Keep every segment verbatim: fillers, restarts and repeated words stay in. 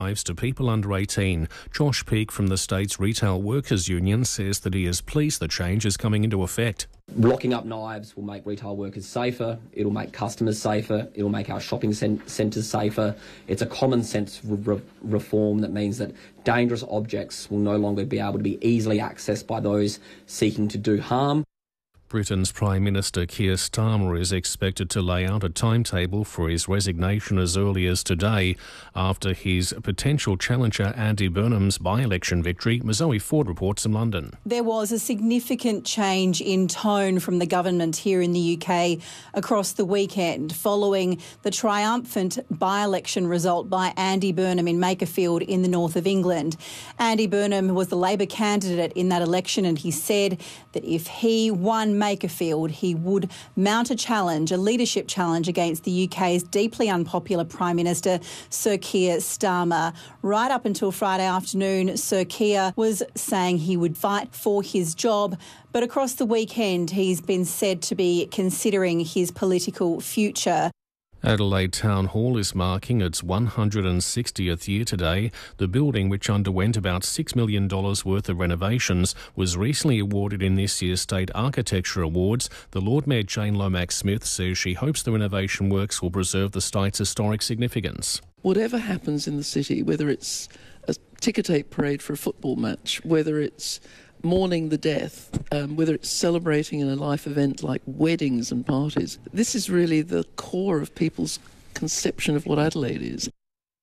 Knives to people under eighteen. Josh Peake from the state's Retail Workers Union says that he is pleased the change is coming into effect. Locking up knives will make retail workers safer, it'll make customers safer, it'll make our shopping cent- centres safer. It's a common sense re- reform that means that dangerous objects will no longer be able to be easily accessed by those seeking to do harm. Britain's Prime Minister Keir Starmer is expected to lay out a timetable for his resignation as early as today after his potential challenger Andy Burnham's by-election victory. Mazoe Ford reports from London. There was a significant change in tone from the government here in the U K across the weekend following the triumphant by-election result by Andy Burnham in Makerfield in the north of England. Andy Burnham was the Labor candidate in that election, and he said that if he won Makerfield, he would mount a challenge, a leadership challenge against the U K's deeply unpopular Prime Minister, Sir Keir Starmer. Right up until Friday afternoon, Sir Keir was saying he would fight for his job, but across the weekend he's been said to be considering his political future. Adelaide Town Hall is marking its one hundred sixtieth year today. The building, which underwent about six million dollars worth of renovations, was recently awarded in this year's State Architecture Awards. The Lord Mayor Jane Lomax-Smith says she hopes the renovation works will preserve the state's historic significance. Whatever happens in the city, whether it's a ticker tape parade for a football match, whether it's mourning the death, um, whether it's celebrating in a life event like weddings and parties. This is really the core of people's conception of what Adelaide is.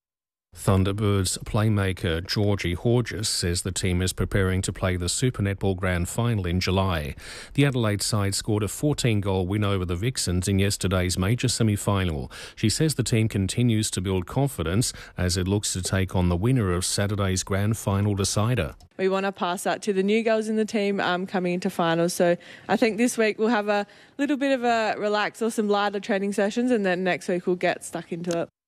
Thunderbirds playmaker Georgie Horgis says the team is preparing to play the Super Netball Grand Final in July. The Adelaide side scored a fourteen-goal win over the Vixens in yesterday's major semi-final. She says the team continues to build confidence as it looks to take on the winner of Saturday's Grand Final decider. We want to pass that to the new girls in the team um, coming into finals. So I think this week we'll have a little bit of a relax or some lighter training sessions, and then next week we'll get stuck into it.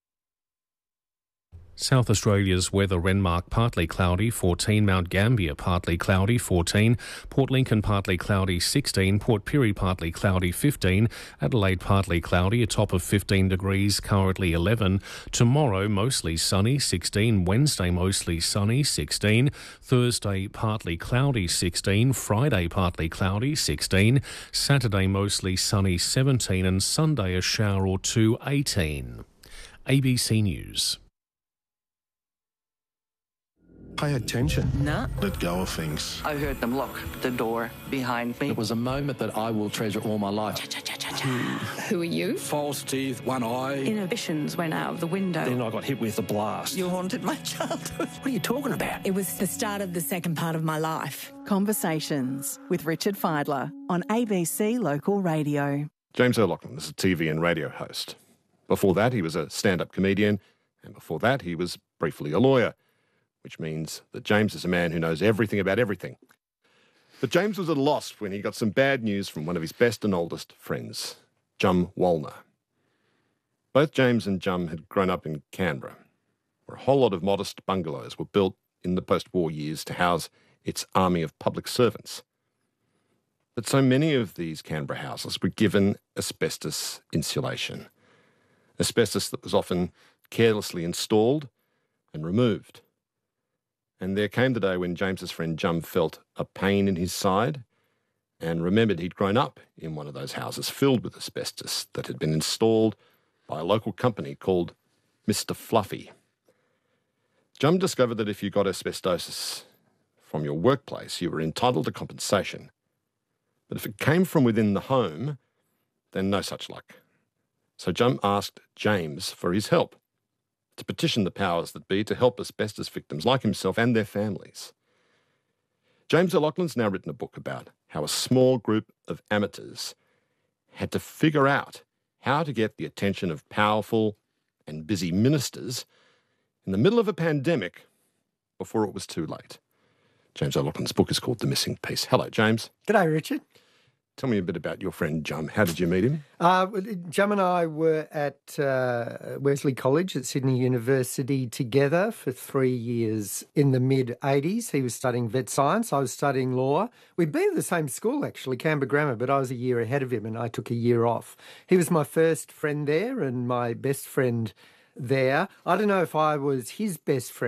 South Australia's weather: Renmark partly cloudy, fourteen, Mount Gambier partly cloudy, fourteen, Port Lincoln partly cloudy, sixteen, Port Pirie partly cloudy, fifteen, Adelaide partly cloudy, a top of fifteen degrees, currently eleven. Tomorrow mostly sunny, sixteen, Wednesday mostly sunny, sixteen, Thursday partly cloudy, sixteen, Friday partly cloudy, sixteen, Saturday mostly sunny, seventeen, and Sunday a shower or two, eighteen. A B C News. Pay attention. No. Let go of things. I heard them lock the door behind me. It was a moment that I will treasure all my life. Who are you? False teeth, one eye. Inhibitions went out of the window. Then I got hit with a blast. You haunted my childhood. What are you talking about? It was the start of the second part of my life. Conversations with Richard Fidler on A B C Local Radio. James O'Loughlin is a T V and radio host. Before that, he was a stand-up comedian, and before that, he was briefly a lawyer, which means that James is a man who knows everything about everything. But James was at a loss when he got some bad news from one of his best and oldest friends, Jum Wallner. Both James and Jum had grown up in Canberra, where a whole lot of modest bungalows were built in the post-war years to house its army of public servants. But so many of these Canberra houses were given asbestos insulation, asbestos that was often carelessly installed and removed. And there came the day when James's friend Jum felt a pain in his side and remembered he'd grown up in one of those houses filled with asbestos that had been installed by a local company called Mister Fluffy. Jum discovered that if you got asbestosis from your workplace, you were entitled to compensation. But if it came from within the home, then no such luck. So Jum asked James for his help, to petition the powers that be to help asbestos victims like himself and their families. James O'Loughlin's now written a book about how a small group of amateurs had to figure out how to get the attention of powerful and busy ministers in the middle of a pandemic before it was too late. James O'Loughlin's book is called The Missing Piece. Hello, James. G'day, Richard. Tell me a bit about your friend Jum. How did you meet him? Uh, Jum and I were at uh, Wesley College at Sydney University together for three years in the mid-eighties. He was studying vet science. I was studying law. We'd been at the same school, actually, Canberra Grammar, but I was a year ahead of him and I took a year off. He was my first friend there and my best friend there. I don't know if I was his best friend.